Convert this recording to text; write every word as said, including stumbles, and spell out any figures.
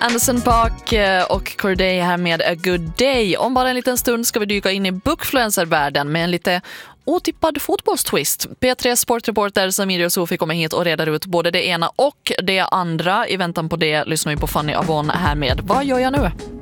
Anderson Paak och Corday här med A Good Day. Om bara en liten stund ska vi dyka in i bookfluencer-världen med en lite otippad fotbollstwist. P tre sportreporter Samir och Sofie kommer hit och reder ut både det ena och det andra. I väntan på det lyssnar vi på Fanny Avon här med Vad gör jag nu?